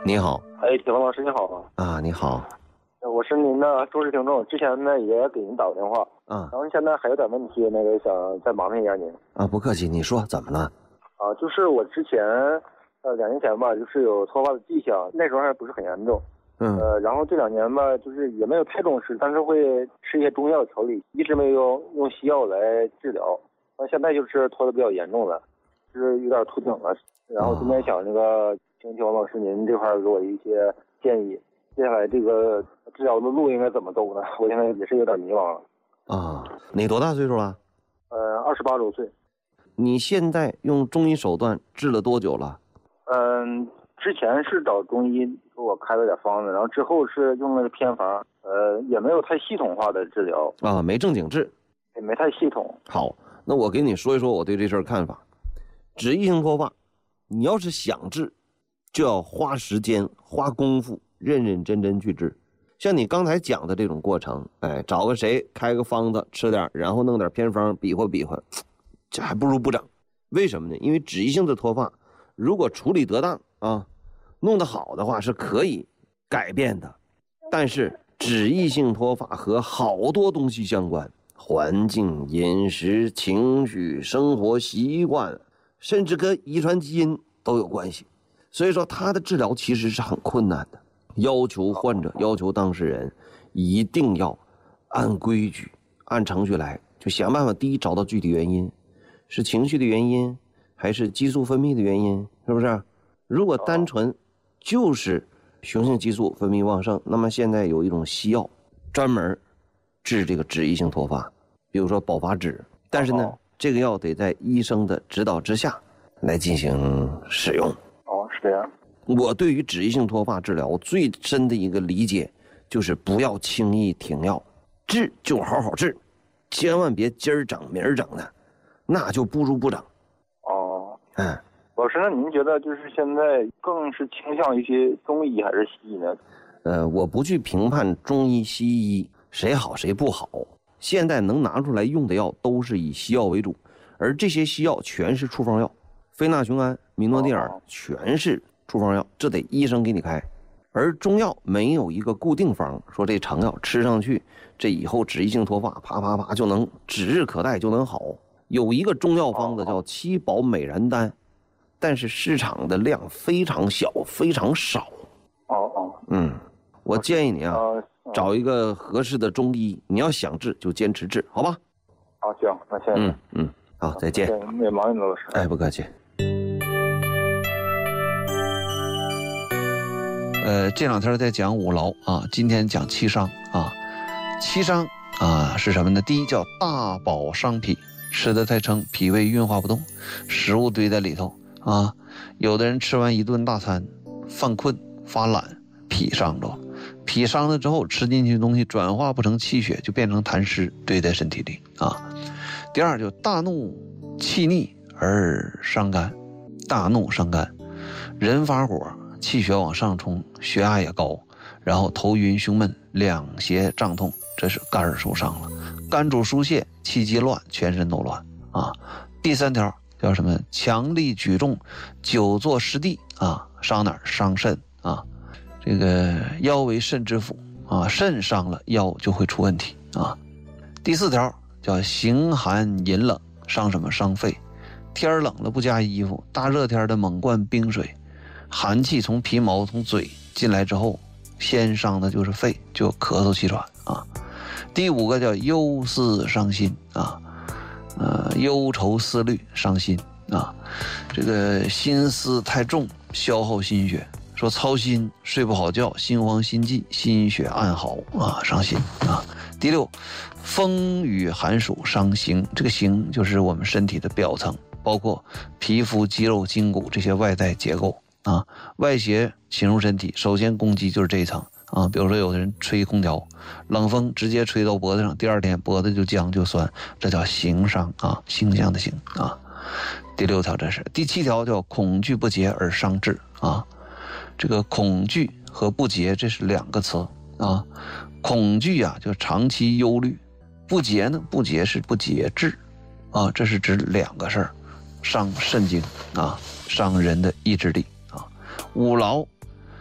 你好。 哎，铁峰老师你好啊，你好。 我是您的忠实听众，之前呢也给您打过电话啊， 然后现在还有点问题，想再麻烦一下您。 啊，不客气，你说怎么了？ 啊，就是我之前2年前吧，就是有脱发的迹象，那时候还不是很严重。然后这2年吧，就是也没有太重视，但是会吃一些中药调理，一直没有用西药来治疗。那现在就是脱的比较严重了，就是有点秃顶了。然后今天想请铁峰老师您这块给我一些建议，接下来这个治疗的路应该怎么走呢？我现在也是有点迷茫了。 啊，你多大岁数了 ？28周岁。 你现在用中医手段治了多久了？ 之前是找中医给我开了点方子，然后之后是用那个偏方，也没有太系统化的治疗啊，没正经治， 也没太系统。 好，那我给你说一说我对这事儿看法。脂溢性脱发，你要是想治，就要花时间、花功夫，认认真真去治。像你刚才讲的这种过程，找个谁开个方子吃点，然后弄点偏方比划比划，这还不如不整。为什么呢？因为脂溢性的脱发，如果处理得当啊，弄得好的话是可以改变的。但是脂溢性脱发和好多东西相关，环境、饮食、情绪、生活习惯，甚至跟遗传基因都有关系。所以说它的治疗其实是很困难的，要求患者、要求当事人一定要按规矩、按程序来，就想办法第一找到具体原因，是情绪的原因还是激素分泌的原因，是不是？如果单纯就是雄性激素分泌旺盛，那么现在有一种西药专门治这个脂溢性脱发，比如说保发脂，但是呢这个药得在医生的指导之下来进行使用。 是这样。 我对于脂溢性脱发治疗最深的一个理解就是不要轻易停药，治就好好治，千万别今儿整明儿整的，那就不如不整。 老师，那您觉得就是现在更是倾向于些中医还是西医呢？ 我不去评判中医西医谁好谁不好，现在能拿出来用的药都是以西药为主，而这些西药全是处方药，非那雄胺、米诺地尔全是处方药，这得医生给你开。而中药没有一个固定方，说这成药吃上去，这以后脂溢性脱发啪啪啪就能指日可待就能好。有一个中药方子叫七宝美人丹，但是市场的量非常小，非常少。我建议你找一个合适的中医，你要想治就坚持治，好吧？ 好，行，那谢谢。 好，再见。 也麻烦你了，老师。 不客气。 这2天在讲五劳啊，今天讲七伤啊。七伤啊是什么呢？第一叫大饱伤脾，吃得太撑，脾胃运化不动，食物堆在里头啊。有的人吃完一顿大餐，犯困发懒，脾伤着了。脾伤了之后，吃进去的东西转化不成气血，就变成痰湿堆在身体里啊。第二就大怒气逆而伤肝，大怒伤肝，人发火，气血往上冲，血压也高，然后头晕胸闷，两胁胀痛，这是肝受伤了。肝主疏泄，气机乱，全身都乱啊。第3条叫什么？强力举重，久坐湿地啊，伤哪儿？伤肾啊。这个腰为肾之府啊，肾伤了，腰就会出问题啊。第4条叫形寒饮冷，伤什么？伤肺。天冷了不加衣服，大热天的猛灌冰水，寒气从皮毛从嘴进来之后，先伤的就是肺，就咳嗽气喘啊。第5个叫忧思伤心啊，忧愁思虑伤心啊，这个心思太重，消耗心血。说操心睡不好觉，心慌心悸，心血暗耗啊，伤心啊。第6，风雨寒暑伤形，这个形就是我们身体的表层，包括皮肤、肌肉、筋骨这些外在结构啊。外邪侵入身体，首先攻击就是这一层啊。比如说有的人吹空调，冷风直接吹到脖子上，第2天脖子就僵就酸，这叫形伤啊，形象的形啊。第6条这是。第7条叫恐惧不节而伤志啊。这个恐惧和不节这是2个词啊。恐惧啊就长期忧虑，不节呢，不节是不节制啊，这是指2个事儿，伤肾经啊，伤人的意志力啊。五劳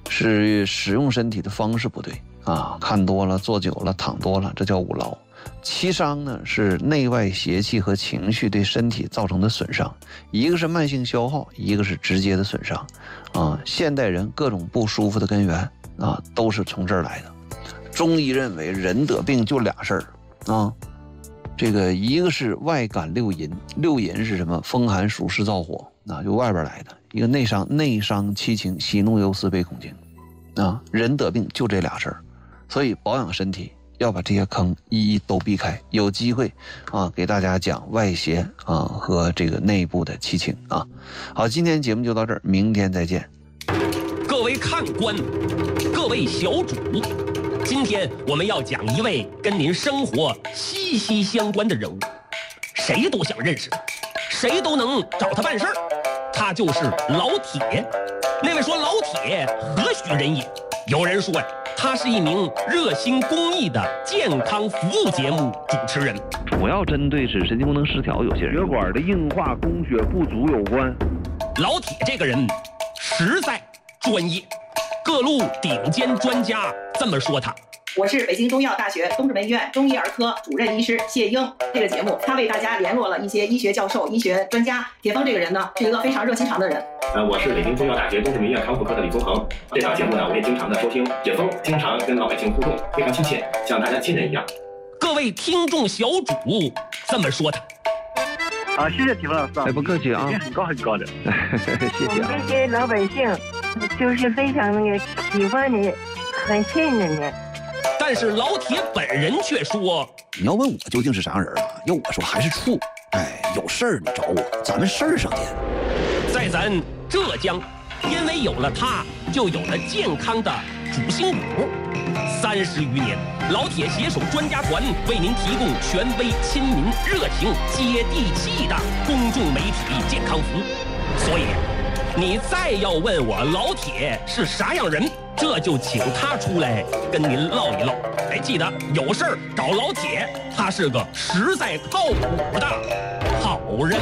是使用身体的方式不对啊，看多了、坐久了、躺多了，这叫五劳。七伤呢是内外邪气和情绪对身体造成的损伤，一个是慢性消耗，一个是直接的损伤啊。现代人各种不舒服的根源啊，都是从这儿来的。中医认为人得病就俩事儿啊，这个一个是外感六淫，六淫是什么？风寒暑湿燥火啊，就外边来的。一个内伤七情，喜怒忧思悲恐惊啊，人得病就这俩事儿，所以保养身体要把这些坑一一都避开。有机会啊，给大家讲外邪啊和这个内部的七情啊。好，今天节目就到这儿，明天再见。 各位看官，各位小主，今天我们要讲一位跟您生活息息相关的人物，谁都想认识他，谁都能找他办事儿。他就是老铁。那位说老铁何许人也？有人说呀，他是一名热心公益的健康服务节目主持人， 主要针对是神经功能失调有些人血管的硬化供血不足有关。 老铁这个人实在专业，各路顶尖专家这么说他。 我是北京中医药大学东直门医院中医儿科主任医师谢英。这个节目他为大家联络了一些医学教授、医学专家。铁峰这个人呢，是一个非常热心肠的人。 我是北京中医药大学东直门医院康复科的李宗恒。这档节目呢，我也经常的收听。铁峰经常跟老百姓互动，非常亲切，像大家亲人一样。 各位听众小主这么说他。 谢谢铁峰老师。 不客气啊， 很高很高的。 谢谢啊。 我们这些老百姓就是非常的喜欢你，很信任你。 但是老铁本人却说：“ 你要问我究竟是啥人啊？要我说还是处。有事儿你找我，咱们事儿上见。” 在咱浙江，因为有了他，就有了健康的主心骨。30余年，老铁携手专家团为您提供权威、亲民、热情、接地气的公众媒体健康服务。所以，你再要问我老铁是啥样人，这就请他出来跟您唠一唠。记得有事儿找老铁，他是个实在靠谱的好人。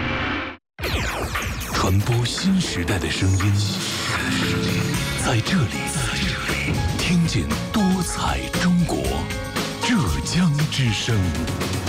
传播新时代的声音，在这里听见多彩中国，浙江之声。